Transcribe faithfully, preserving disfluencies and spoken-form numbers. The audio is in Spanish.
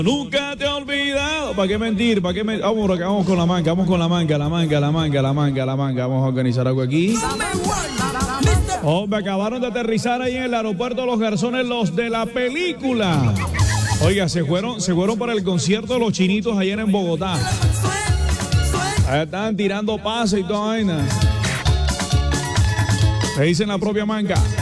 Nunca te he olvidado. ¿Para qué mentir? ¿Para qué mentir? Vamos por acá, vamos con la manga, vamos con la manga, la manga, la manga, la manga, la manga. Vamos a organizar algo aquí. Hombre, acabaron de aterrizar ahí en el aeropuerto los garzones, los de la película. Oiga, se fueron, se fueron para el concierto de los chinitos ayer en Bogotá. Ahí estaban tirando pases y toda vaina. Se dice en la propia manga.